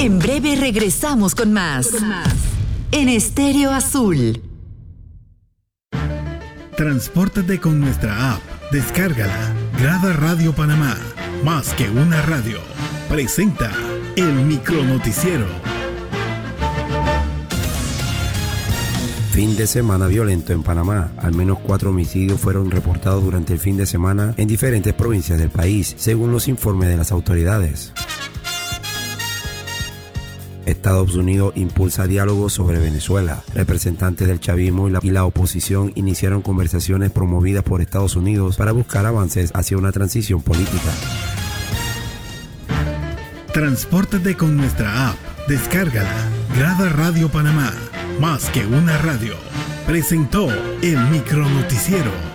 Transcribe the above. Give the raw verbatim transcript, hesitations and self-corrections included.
En breve regresamos con más. Con más. En Estéreo Azul. Transpórtate con nuestra app. Descárgala. Grada Radio Panamá. Más que una radio. Presenta el micronoticiero. Fin de semana violento en Panamá. Al menos cuatro homicidios fueron reportados durante el fin de semana en diferentes provincias del país, según los informes de las autoridades. Estados Unidos impulsa diálogos sobre Venezuela. Representantes del chavismo y la, y la oposición iniciaron conversaciones promovidas por Estados Unidos para buscar avances hacia una transición política. Transpórtate con nuestra app. Descárgala. Grada Radio Panamá. Más que una radio. Presentó el micronoticiero.